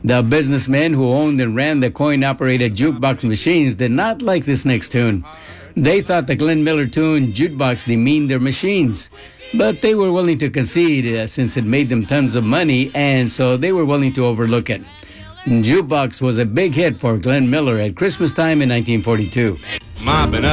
The businessmen who owned and ran the coin-operated jukebox machines did not like this next tune. They thought the Glenn Miller tune, Jukebox, demeaned their machines. But they were willing to concede since it made them tons of money, and so they were willing to overlook it. Jukebox was a big hit for Glenn Miller at Christmas time in 1942. Mopping up.